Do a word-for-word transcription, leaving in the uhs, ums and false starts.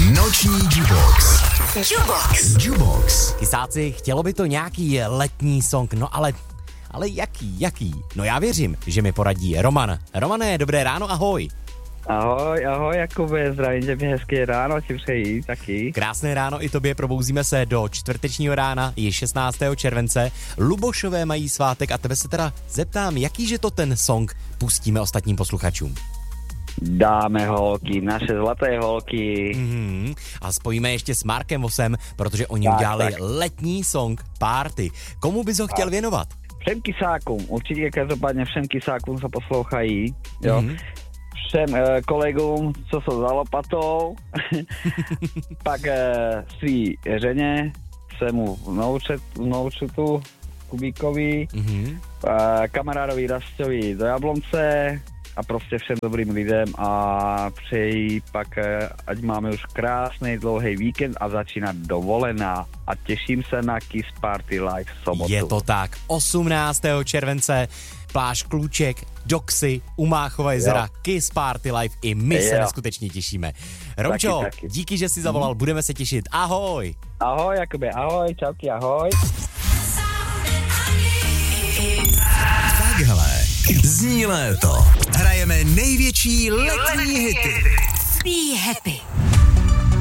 Noční Jubox. Jubox. Jubox. Kysáci, chtělo by to nějaký letní song, no ale... Ale jaký, jaký? No já věřím, že mi poradí Roman. Romane, dobré ráno, ahoj. Ahoj, ahoj, Jakube, zdravím tě, hezké ráno, ti přeji taky. Krásné ráno i tobě, probouzíme se do čtvrtečního rána, je šestnáctého července. Lubošové mají svátek a tebe se teda zeptám, jakýže to ten song pustíme ostatním posluchačům? Dáme holky, naše zlaté holky. Mm-hmm. A spojíme ještě s Markem Vosem, protože oni tak, udělali tak. letní song Party. Komu bys ho chtěl věnovat? Všem kysákům, určitě každopádně všem kysákům se poslouchají, jo. Mm-hmm. Všem e, kolegům, co jsou za lopatou, pak e, svý ženě, svému vnoučetu Kubíkovi, mm-hmm. e, kamarádovi Rastovi do Jablonce a prostě všem dobrým lidem a přeji pak, e, ať máme už krásný dlouhý víkend a začíná dovolená a těším se na Kiss Party Live v sobotu. Je to tak, osmnáctého července, pláž Kluček, Doxy, u Máchova jezera, jo. Kiss Party Live, i my jo. se neskutečně těšíme. Romčo, taky, taky. Díky, že jsi zavolal, budeme se těšit, ahoj. Ahoj, Jakube, ahoj, čauky, ahoj. Takhle zní léto. Hrajeme největší letní hity. Be happy.